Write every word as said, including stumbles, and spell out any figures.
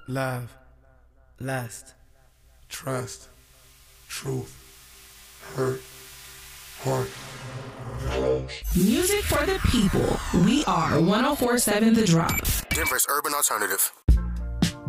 love, lust, trust, truth, hurt, heart. Music for the people. We are one oh four point seven The Drop. Denver's urban alternative.